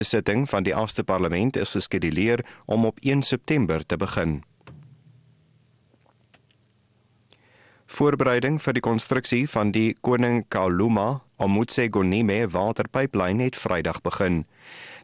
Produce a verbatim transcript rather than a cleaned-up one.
Die sitting van die agste parlement is geskeduleer om op een September te begin. Voorbereiding vir die konstruksie van die Koning Kauluma Omotse Gonime waterpyplyn het Vrydag begin.